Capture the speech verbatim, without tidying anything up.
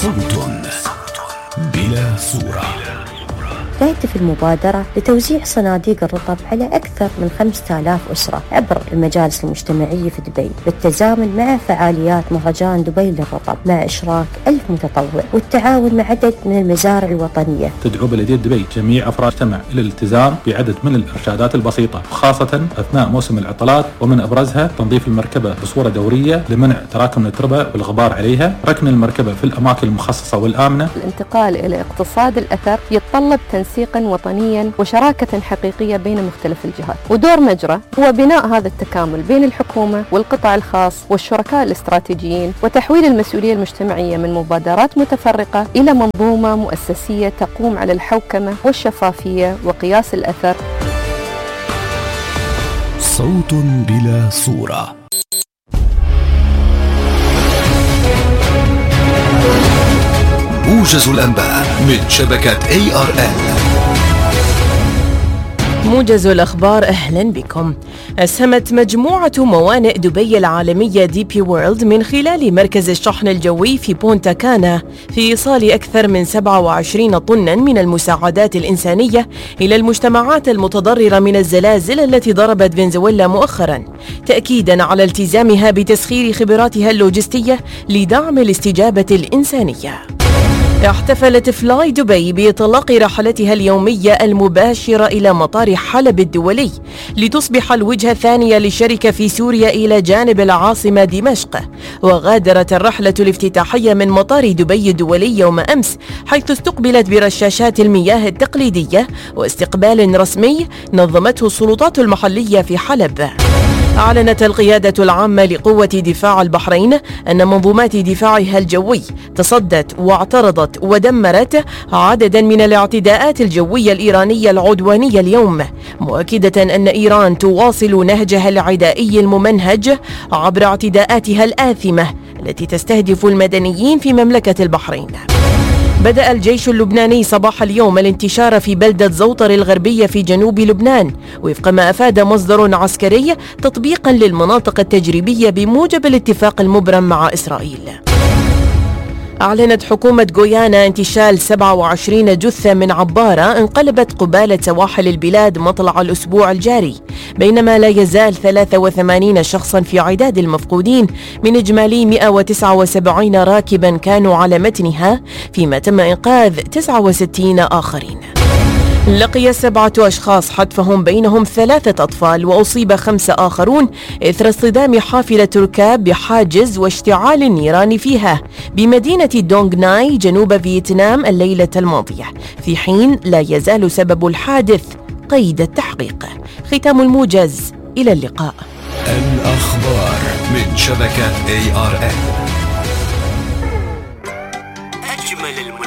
صوت بلا صورة. تهدف المبادرة لتوزيع صناديق الرطب على أكثر من خمسة آلاف أسرة عبر المجالس المجتمعية في دبي، بالتزامن مع فعاليات مهرجان دبي للرطب مع إشراك ألف متطوع والتعاون مع عدد من المزارع الوطنية. تدعو بلدية دبي جميع أفراد المجتمع إلى الالتزام بعدد من الإرشادات البسيطة، خاصة أثناء موسم العطلات، ومن أبرزها تنظيف المركبة بصورة دورية لمنع تراكم التربة والغبار عليها، ركن المركبة في الأماكن المخصصة والآمنة. الانتقال إلى اقتصاد الأثر يتطلب تنسيقا وطنيا وشراكة حقيقية بين مختلف الجهات، ودور مجرى هو بناء هذا التكامل بين الحكومة والقطاع الخاص والشركاء الاستراتيجيين، وتحويل المسؤولية المجتمعية من مبادرات متفرقة إلى منظومة مؤسسية تقوم على الحوكمة والشفافية وقياس الأثر. صوت بلا صورة. موجز الأنباء من شبكة إيه آر إل. موجز الأخبار، أهلا بكم. أسهمت مجموعة موانئ دبي العالمية دي بي وورلد من خلال مركز الشحن الجوي في بونتا كانا في إيصال أكثر من سبعة وعشرين طنا من المساعدات الإنسانية إلى المجتمعات المتضررة من الزلازل التي ضربت فنزويلا مؤخرا، تأكيدا على التزامها بتسخير خبراتها اللوجستية لدعم الاستجابة الإنسانية. احتفلت فلاي دبي بإطلاق رحلتها اليومية المباشرة إلى مطار حلب الدولي لتصبح الوجهة الثانية للشركة في سوريا إلى جانب العاصمة دمشق. وغادرت الرحلة الافتتاحية من مطار دبي الدولي يوم أمس، حيث استقبلت برشاشات المياه التقليدية واستقبال رسمي نظمته السلطات المحلية في حلب. أعلنت القيادة العامة لقوة دفاع البحرين أن منظومات دفاعها الجوي تصدت واعترضت ودمرت عددا من الاعتداءات الجوية الإيرانية العدوانية اليوم، مؤكدة أن إيران تواصل نهجها العدائي الممنهج عبر اعتداءاتها الآثمة التي تستهدف المدنيين في مملكة البحرين. بدأ الجيش اللبناني صباح اليوم الانتشار في بلدة زوطر الغربية في جنوب لبنان، وفق ما أفاد مصدر عسكري تطبيقا للمناطق التجريبية بموجب الاتفاق المبرم مع إسرائيل. أعلنت حكومة غويانا انتشال سبعة وعشرين جثة من عبارة انقلبت قبالة سواحل البلاد مطلع الأسبوع الجاري، بينما لا يزال ثلاثة وثمانين شخصا في عداد المفقودين من إجمالي مئة وتسعة وسبعين راكبا كانوا على متنها، فيما تم إنقاذ تسعة وستين آخرين. لقي سبعة أشخاص حتفهم بينهم ثلاثة أطفال، وأصيب خمسة آخرون إثر اصطدام حافلة ركاب بحاجز واشتعال النيران فيها بمدينة دونغ ناي جنوب فيتنام الليلة الماضية، في حين لا يزال سبب الحادث قيد التحقيق. ختام الموجز، إلى اللقاء. الأخبار من شبكة إيه آر إل.